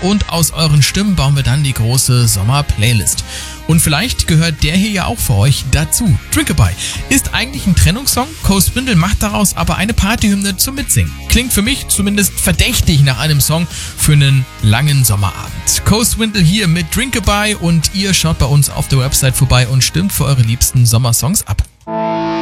und aus euren Stimmen bauen wir dann die große Sommer-Playlist. Und vielleicht gehört der hier ja auch für euch dazu. Drinkabye ist eigentlich ein Trennungssong, Coast Swindle macht daraus aber eine Partyhymne zum Mitsingen. Klingt für mich zumindest verdächtig nach einem Song für einen langen Sommerabend. Coast Swindle hier mit Drinkabye und ihr schaut bei uns auf der Website vorbei und stimmt für eure liebsten Sommersongs ab.